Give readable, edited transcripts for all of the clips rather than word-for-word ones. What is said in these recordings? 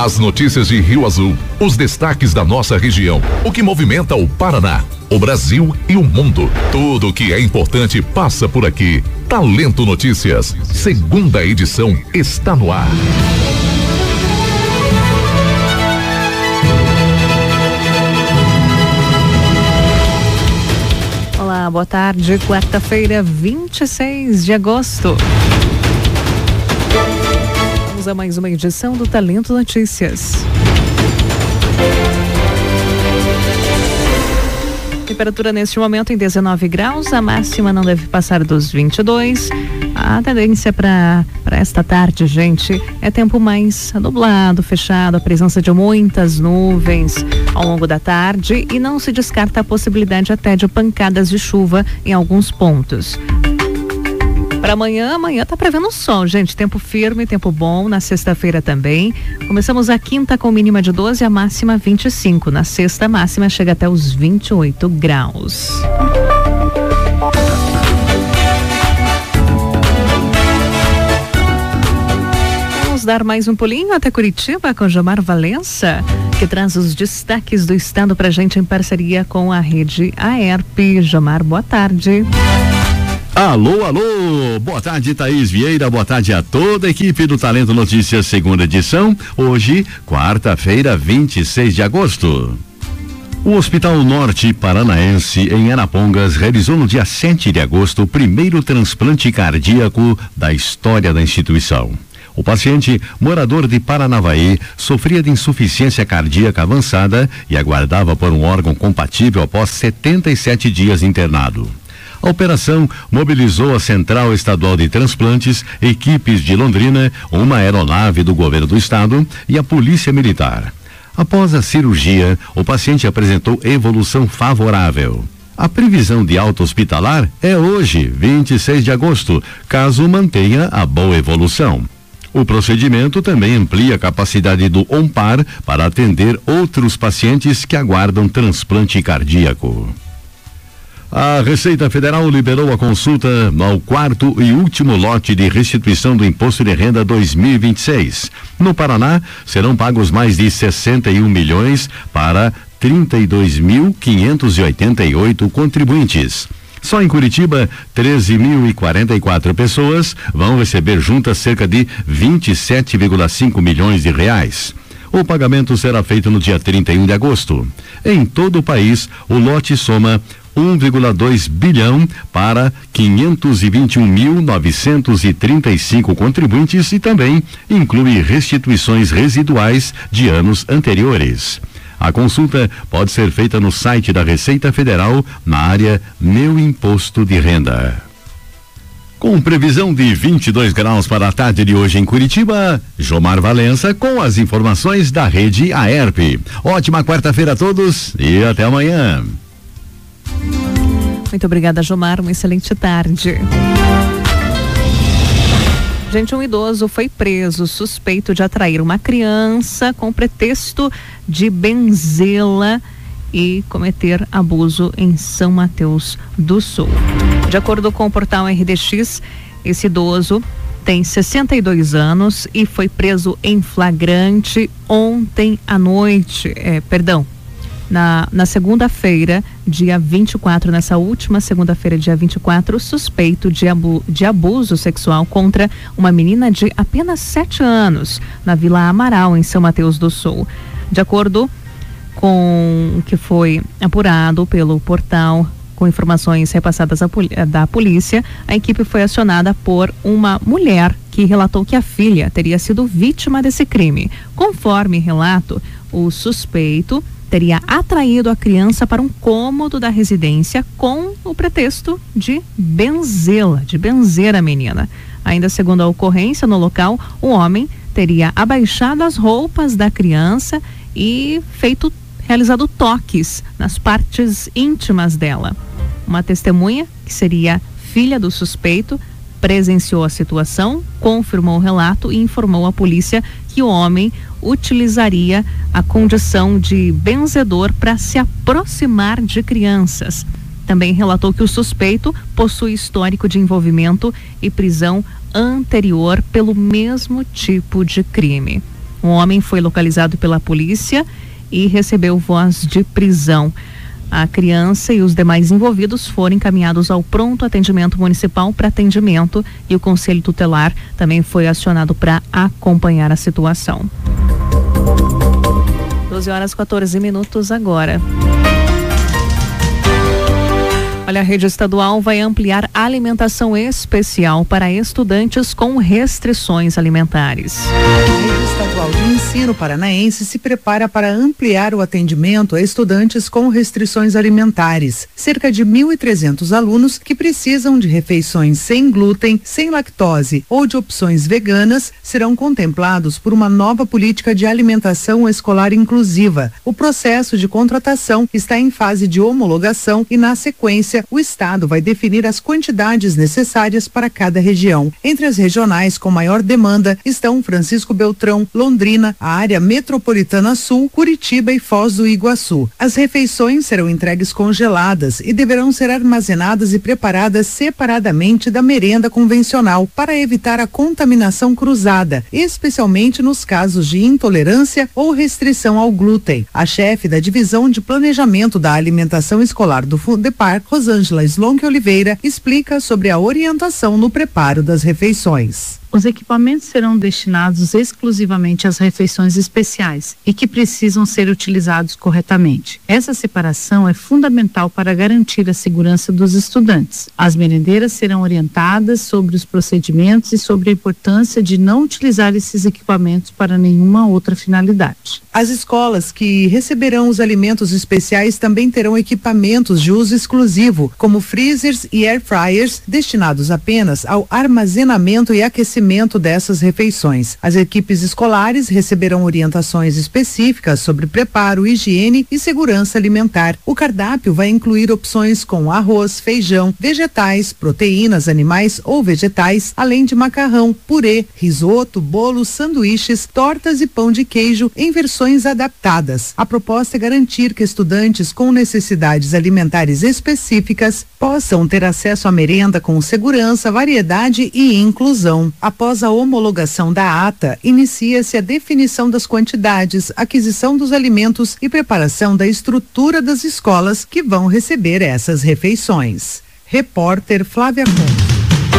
As notícias de Rio Azul, os destaques da nossa região, o que movimenta o Paraná, o Brasil e o mundo. Tudo o que é importante passa por aqui. Talento Notícias, segunda edição, está no ar. Olá, boa tarde, quarta-feira, 26 de agosto. Vamos a mais uma edição do Talento Notícias. Temperatura neste momento em 19 graus, a máxima não deve passar dos 22. A tendência para esta tarde, gente, é tempo mais nublado, fechado, a presença de muitas nuvens ao longo da tarde e não se descarta a possibilidade até de pancadas de chuva em alguns pontos. Para amanhã tá prevendo sol, gente, tempo firme, tempo bom, na sexta-feira também. Começamos a quinta com mínima de 12, a máxima 25. Na sexta, a máxima chega até os 28 graus. Vamos dar mais um pulinho até Curitiba com Jomar Valença, que traz os destaques do estado pra gente em parceria com a rede AERP. Jomar, boa tarde. Alô, alô, boa tarde, Thaís Vieira, boa tarde a toda a equipe do Talento Notícias, segunda edição, hoje, quarta-feira, 26 de agosto. O Hospital Norte Paranaense, em Arapongas, realizou no dia 7 de agosto o primeiro transplante cardíaco da história da instituição. O paciente, morador de Paranavaí, sofria de insuficiência cardíaca avançada e aguardava por um órgão compatível após 77 dias internado. A operação mobilizou a Central Estadual de Transplantes, equipes de Londrina, uma aeronave do governo do estado e a Polícia Militar. Após a cirurgia, o paciente apresentou evolução favorável. A previsão de alta hospitalar é hoje, 26 de agosto, caso mantenha a boa evolução. O procedimento também amplia a capacidade do ONPAR para atender outros pacientes que aguardam transplante cardíaco. A Receita Federal liberou a consulta ao quarto e último lote de restituição do Imposto de Renda 2026. No Paraná, serão pagos mais de 61 milhões para 32.588 contribuintes. Só em Curitiba, 13.044 pessoas vão receber juntas cerca de 27,5 milhões de reais. O pagamento será feito no dia 31 de agosto. Em todo o país, o lote soma 1,2 bilhão para 521.935 contribuintes e também inclui restituições residuais de anos anteriores. A consulta pode ser feita no site da Receita Federal na área Meu Imposto de Renda. Com previsão de 22 graus para a tarde de hoje em Curitiba, Jomar Valença com as informações da rede AERP. Ótima quarta-feira a todos e até amanhã. Muito obrigada, Jomar. Uma excelente tarde. Gente, um idoso foi preso suspeito de atrair uma criança com pretexto de benzê-la e cometer abuso em São Mateus do Sul. De acordo com o portal RDX, esse idoso tem 62 anos e foi preso em flagrante ontem à noite, na segunda-feira, dia 24, nessa última segunda-feira, dia 24, suspeito de abuso sexual contra uma menina de apenas 7 anos, na Vila Amaral, em São Mateus do Sul. De acordo com o que foi apurado pelo portal, com informações repassadas da polícia, a equipe foi acionada por uma mulher que relatou que a filha teria sido vítima desse crime. Conforme relato, o suspeito teria atraído a criança para um cômodo da residência com o pretexto de benzê-la, de benzer a menina. Ainda segundo a ocorrência, no local, o homem teria abaixado as roupas da criança e realizado toques nas partes íntimas dela. Uma testemunha, que seria filha do suspeito, presenciou a situação, confirmou o relato e informou à polícia que o homem utilizaria a condição de benzedor para se aproximar de crianças. Também relatou que o suspeito possui histórico de envolvimento e prisão anterior pelo mesmo tipo de crime. Um homem foi localizado pela polícia e recebeu voz de prisão. A criança e os demais envolvidos foram encaminhados ao pronto atendimento municipal para atendimento e o Conselho Tutelar também foi acionado para acompanhar a situação. 12h14 agora. Olha, a rede estadual vai ampliar a alimentação especial para estudantes com restrições alimentares. A rede estadual de ensino paranaense se prepara para ampliar o atendimento a estudantes com restrições alimentares. Cerca de 1.300 alunos que precisam de refeições sem glúten, sem lactose ou de opções veganas serão contemplados por uma nova política de alimentação escolar inclusiva. O processo de contratação está em fase de homologação e, na sequência, o Estado vai definir as quantidades necessárias para cada região. Entre as regionais com maior demanda estão Francisco Beltrão, Londrina, a área metropolitana sul, Curitiba e Foz do Iguaçu. As refeições serão entregues congeladas e deverão ser armazenadas e preparadas separadamente da merenda convencional para evitar a contaminação cruzada, especialmente nos casos de intolerância ou restrição ao glúten. A chefe da divisão de planejamento da alimentação escolar do Fundepar, Rosângela Slonk Oliveira, explica sobre a orientação no preparo das refeições. Os equipamentos serão destinados exclusivamente às refeições especiais e que precisam ser utilizados corretamente. Essa separação é fundamental para garantir a segurança dos estudantes. As merendeiras serão orientadas sobre os procedimentos e sobre a importância de não utilizar esses equipamentos para nenhuma outra finalidade. As escolas que receberão os alimentos especiais também terão equipamentos de uso exclusivo, como freezers e air fryers, destinados apenas ao armazenamento e aquecimento dessas refeições. As equipes escolares receberão orientações específicas sobre preparo, higiene e segurança alimentar. O cardápio vai incluir opções com arroz, feijão, vegetais, proteínas animais ou vegetais, além de macarrão, purê, risoto, bolos, sanduíches, tortas e pão de queijo em versões adaptadas. A proposta é garantir que estudantes com necessidades alimentares específicas possam ter acesso à merenda com segurança, variedade e inclusão. Após a homologação da ata, inicia-se a definição das quantidades, aquisição dos alimentos e preparação da estrutura das escolas que vão receber essas refeições. Repórter Flávia Conte.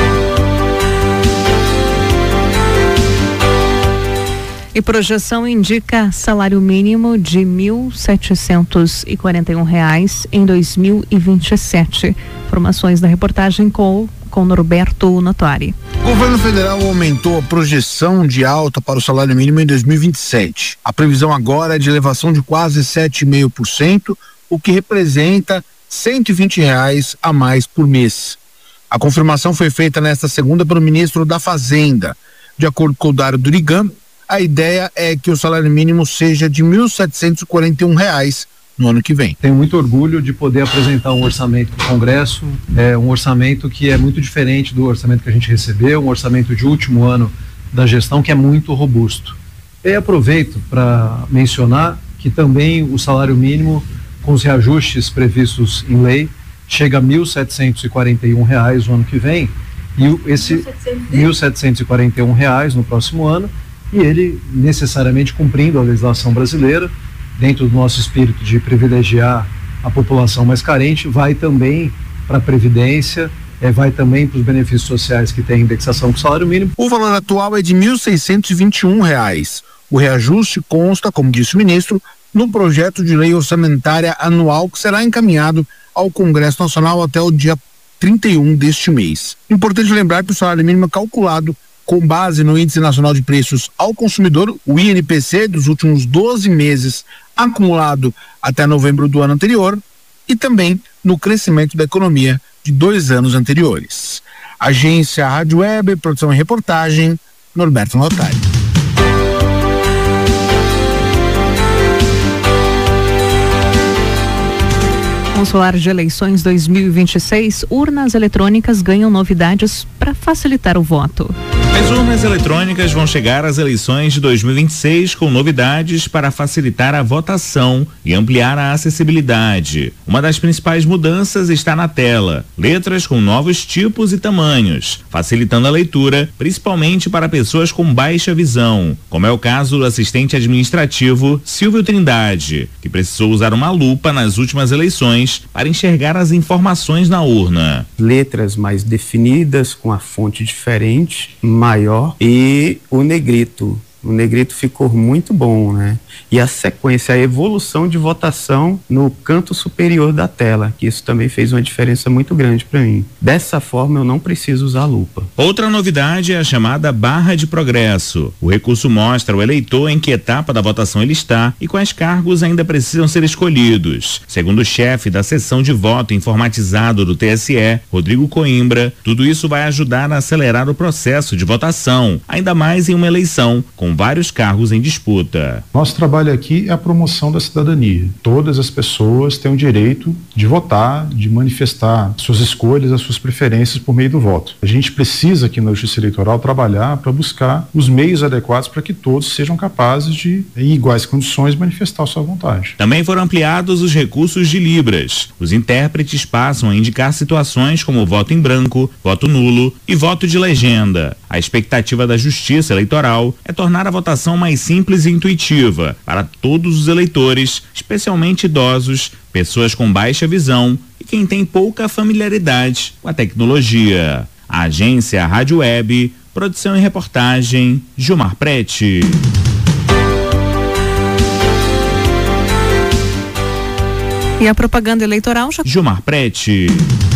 E projeção indica salário mínimo de R$ 1.741 em 2027. Informações da reportagem com Norberto Notori. O governo federal aumentou a projeção de alta para o salário mínimo em 2027. A previsão agora é de elevação de quase 7,5%, o que representa R$ 120 a mais por mês. A confirmação foi feita nesta segunda pelo ministro da Fazenda. De acordo com o Dário Durigan, a ideia é que o salário mínimo seja de R$ 1.741 no ano que vem. Tenho muito orgulho de poder apresentar um orçamento para o Congresso, um orçamento que é muito diferente do orçamento que a gente recebeu, um orçamento de último ano da gestão que é muito robusto. E aproveito para mencionar que também o salário mínimo, com os reajustes previstos em lei, chega a R$ 1.741 no ano que vem, e esse R$ 1.741 no próximo ano, e ele necessariamente cumprindo a legislação brasileira, dentro do nosso espírito de privilegiar a população mais carente, vai também para a Previdência, vai também para os benefícios sociais que tem indexação com o salário mínimo. O valor atual é de R$ 1.621. O reajuste consta, como disse o ministro, no projeto de lei orçamentária anual que será encaminhado ao Congresso Nacional até o dia 31 deste mês. Importante lembrar que o salário mínimo é calculado com base no Índice Nacional de Preços ao Consumidor, o INPC, dos últimos 12 meses, acumulado até novembro do ano anterior, e também no crescimento da economia de 2 anos anteriores. Agência Rádio Web, produção e reportagem, Norberto Notari. Consular de Eleições 2026, urnas eletrônicas ganham novidades para facilitar o voto. As urnas eletrônicas vão chegar às eleições de 2026 com novidades para facilitar a votação e ampliar a acessibilidade. Uma das principais mudanças está na tela, letras com novos tipos e tamanhos, facilitando a leitura, principalmente para pessoas com baixa visão, como é o caso do assistente administrativo Silvio Trindade, que precisou usar uma lupa nas últimas eleições para enxergar as informações na urna. Letras mais definidas, com a fonte diferente, maior, e o negrito. O negrito ficou muito bom, né? E a sequência, a evolução de votação no canto superior da tela, que isso também fez uma diferença muito grande para mim. Dessa forma, eu não preciso usar lupa. Outra novidade é a chamada barra de progresso. O recurso mostra o eleitor em que etapa da votação ele está e quais cargos ainda precisam ser escolhidos. Segundo o chefe da seção de voto informatizado do TSE, Rodrigo Coimbra, tudo isso vai ajudar a acelerar o processo de votação, ainda mais em uma eleição com vários cargos em disputa. Nosso trabalho aqui é a promoção da cidadania. Todas as pessoas têm o direito de votar, de manifestar suas escolhas, as suas preferências por meio do voto. A gente precisa aqui na Justiça Eleitoral trabalhar para buscar os meios adequados para que todos sejam capazes de, em iguais condições, manifestar sua vontade. Também foram ampliados os recursos de Libras. Os intérpretes passam a indicar situações como voto em branco, voto nulo e voto de legenda. A expectativa da Justiça Eleitoral é tornar a votação mais simples e intuitiva para todos os eleitores, especialmente idosos, pessoas com baixa visão e quem tem pouca familiaridade com a tecnologia. A agência Rádio Web, produção e reportagem, Gilmar Prete. E a propaganda eleitoral já... Gilmar Prete.